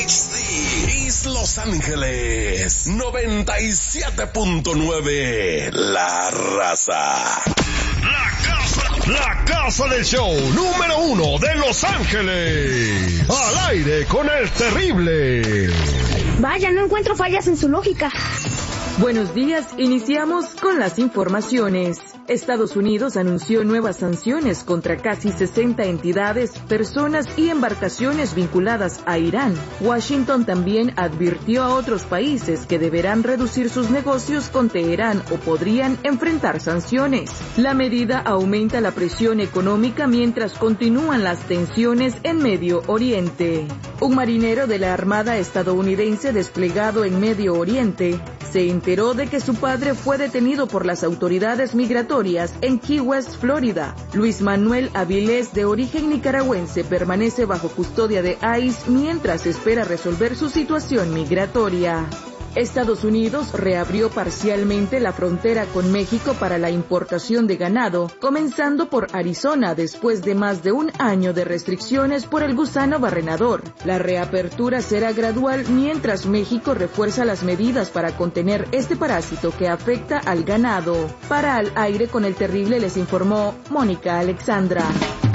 This is Los Ángeles 97.9 La Raza. La casa del show número 1 de Los Ángeles. Al aire con el terrible. Vaya, no encuentro fallas en su lógica. Buenos días, iniciamos con las informaciones. Estados Unidos anunció nuevas sanciones contra casi 60 entidades, personas y embarcaciones vinculadas a Irán. Washington también advirtió a otros países que deberán reducir sus negocios con Teherán o podrían enfrentar sanciones. La medida aumenta la presión económica mientras continúan las tensiones en Medio Oriente. Un marinero de la Armada estadounidense desplegado en Medio Oriente se enteró de que su padre fue detenido por las autoridades migratorias en Key West, Florida. Luis Manuel Avilés, de origen nicaragüense, permanece bajo custodia de ICE mientras espera resolver su situación migratoria. Estados Unidos reabrió parcialmente la frontera con México para la importación de ganado, comenzando por Arizona después de más de un año de restricciones por el gusano barrenador. La reapertura será gradual mientras México refuerza las medidas para contener este parásito que afecta al ganado. Para Al Aire con el Terrible les informó Mónica Alexandra.